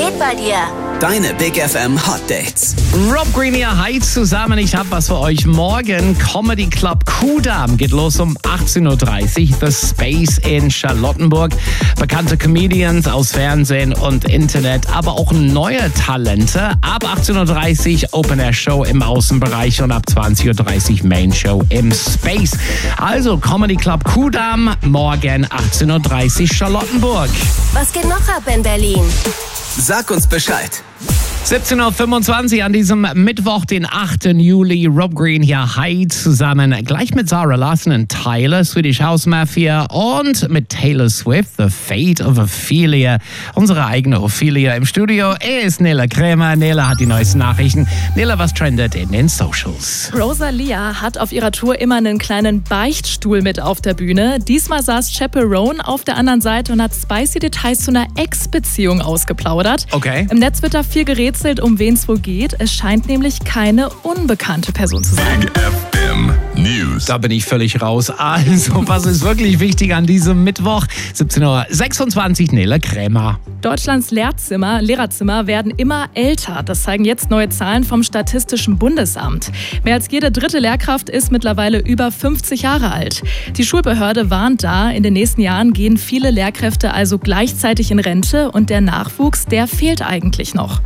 geht bei dir? Deine Big FM Hot Dates. Rob Green hier, hi zusammen. Ich habe was für euch. Morgen Comedy Club Kudamm geht los um 18.30 Uhr. The Space in Charlottenburg. Bekannte Comedians aus Fernsehen und Internet, aber auch neue Talente. Ab 18.30 Uhr Open Air Show im Außenbereich und ab 20.30 Uhr Main Show im Space. Also Comedy Club Kudamm, morgen 18.30 Uhr Charlottenburg. Was geht noch ab in Berlin? Sag uns Bescheid. 17.25 Uhr an diesem Mittwoch, den 8. Juli. Rob Green hier, hi zusammen. Gleich mit Zara Larsson und Tyler, Swedish House Mafia und mit Taylor Swift, The Fate of Ophelia. Unsere eigene Ophelia im Studio ist Nele Krämer. Nele hat die neuesten Nachrichten. Nele, was trendet in den Socials? Rosalia hat auf ihrer Tour immer einen kleinen Beichtstuhl mit auf der Bühne. Diesmal saß Chaperone auf der anderen Seite und hat spicy Details zu einer Ex-Beziehung ausgeplaudert. Okay. Im Netz wird da viel geredet, um wen es wohl geht. Es scheint nämlich keine unbekannte Person zu sein. Big FM News. Da bin ich völlig raus. Also, was ist wirklich wichtig an diesem Mittwoch? 17.26 Uhr, Nele Krämer. Deutschlands Lehrerzimmer werden immer älter. Das zeigen jetzt neue Zahlen vom Statistischen Bundesamt. Mehr als jede dritte Lehrkraft ist mittlerweile über 50 Jahre alt. Die Schulbehörde warnt da, in den nächsten Jahren gehen viele Lehrkräfte also gleichzeitig in Rente und der Nachwuchs, der fehlt eigentlich noch.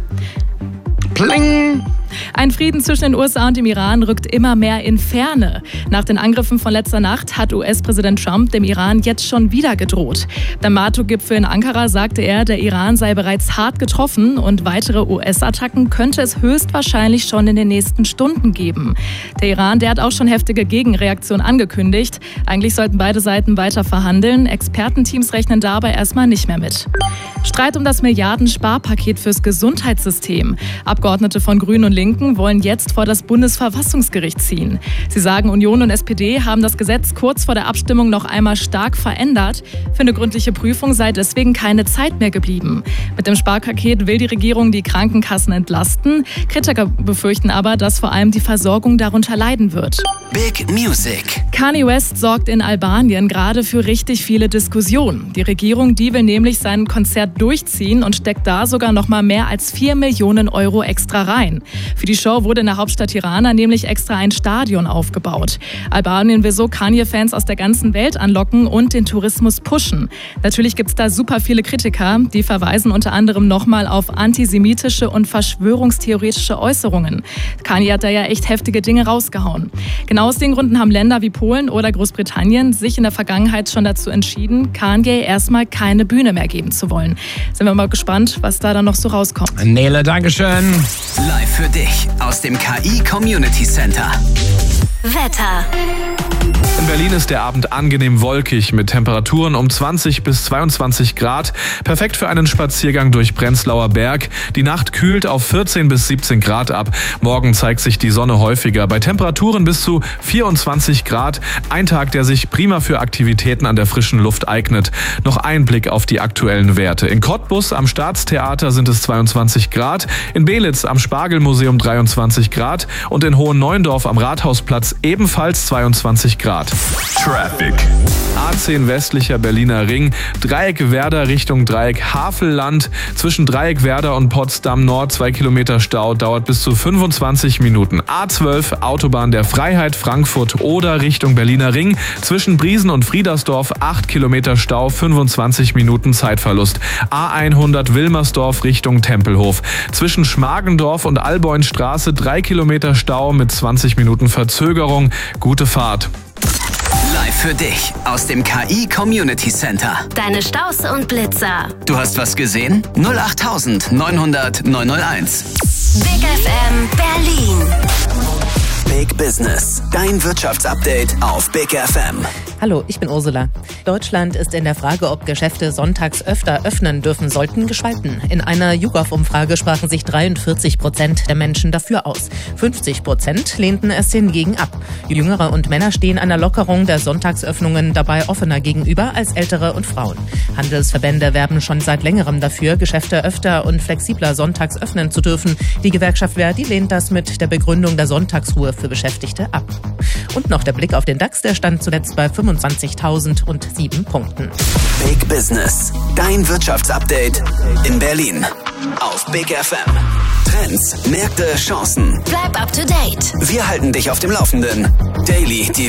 Pling! Ein Frieden zwischen den USA und dem Iran rückt immer mehr in Ferne. Nach den Angriffen von letzter Nacht hat US-Präsident Trump dem Iran jetzt schon wieder gedroht. Beim NATO-Gipfel in Ankara sagte er, der Iran sei bereits hart getroffen und weitere US-Attacken könnte es höchstwahrscheinlich schon in den nächsten Stunden geben. Der Iran, der hat auch schon heftige Gegenreaktionen angekündigt. Eigentlich sollten beide Seiten weiter verhandeln. Expertenteams rechnen dabei erstmal nicht mehr mit. Streit um das Milliarden-Sparpaket fürs Gesundheitssystem. Abgeordnete von Grünen und Linken wollen jetzt vor das Bundesverfassungsgericht ziehen. Sie sagen, Union und SPD haben das Gesetz kurz vor der Abstimmung noch einmal stark verändert. Für eine gründliche Prüfung sei deswegen keine Zeit mehr geblieben. Mit dem Sparpaket will die Regierung die Krankenkassen entlasten. Kritiker befürchten aber, dass vor allem die Versorgung darunter leiden wird. Big Music. Kanye West sorgt in Albanien gerade für richtig viele Diskussionen. Die Regierung, die will nämlich sein Konzert durchziehen und steckt da sogar noch mal mehr als 4 Millionen Euro extra rein. Für die Show wurde in der Hauptstadt Tirana nämlich extra ein Stadion aufgebaut. Albanien will so Kanye-Fans aus der ganzen Welt anlocken und den Tourismus pushen. Natürlich gibt es da super viele Kritiker, die verweisen unter anderem nochmal auf antisemitische und verschwörungstheoretische Äußerungen. Kanye hat da ja echt heftige Dinge rausgehauen. Genau aus den Gründen haben Länder wie Polen oder Großbritannien sich in der Vergangenheit schon dazu entschieden, Kanye erstmal keine Bühne mehr geben zu wollen. Sind wir mal gespannt, was da dann noch so rauskommt. Nele, Dankeschön. Live für dich aus dem KI Community Center. Wetter. In Berlin ist der Abend angenehm wolkig mit Temperaturen um 20 bis 22 Grad. Perfekt für einen Spaziergang durch Prenzlauer Berg. Die Nacht kühlt auf 14 bis 17 Grad ab. Morgen zeigt sich die Sonne häufiger bei Temperaturen bis zu 24 Grad. Ein Tag, der sich prima für Aktivitäten an der frischen Luft eignet. Noch ein Blick auf die aktuellen Werte. In Cottbus am Staatstheater sind es 22 Grad. In Belitz am Spargelmuseum 23 Grad. Und in Hohenneuendorf am Rathausplatz ebenfalls 22 Grad. Traffic. A10 westlicher Berliner Ring, Dreieck Werder Richtung Dreieck Havelland. Zwischen Dreieck Werder und Potsdam Nord 2 Kilometer Stau, dauert bis zu 25 Minuten. A12 Autobahn der Freiheit Frankfurt oder Richtung Berliner Ring. Zwischen Briesen und Friedersdorf 8 Kilometer Stau, 25 Minuten Zeitverlust. A100 Wilmersdorf Richtung Tempelhof. Zwischen Schmargendorf und Alboinstraße 3 Kilometer Stau mit 20 Minuten Verzögerung. Gute Fahrt. Live für dich aus dem KI Community Center. Deine Staus und Blitzer. Du hast was gesehen? 08000 900 901. Big FM Berlin. Big Business. Dein Wirtschaftsupdate auf Big FM. Hallo, ich bin Ursula. Deutschland ist in der Frage, ob Geschäfte sonntags öfter öffnen dürfen sollten, gespalten. In einer YouGov-Umfrage sprachen sich 43% der Menschen dafür aus. 50% lehnten es hingegen ab. Jüngere und Männer stehen einer Lockerung der Sonntagsöffnungen dabei offener gegenüber als Ältere und Frauen. Handelsverbände werben schon seit längerem dafür, Geschäfte öfter und flexibler sonntags öffnen zu dürfen. Die Gewerkschaft Verdi lehnt das mit der Begründung der Sonntagsruhe für Beschäftigte ab. Und noch der Blick auf den DAX, der stand zuletzt bei 25.007 Punkten. Big Business. Dein Wirtschaftsupdate in Berlin. auf Big FM. Trends, Märkte, Chancen. Bleib up to date. Wir halten dich auf dem Laufenden. Daily, die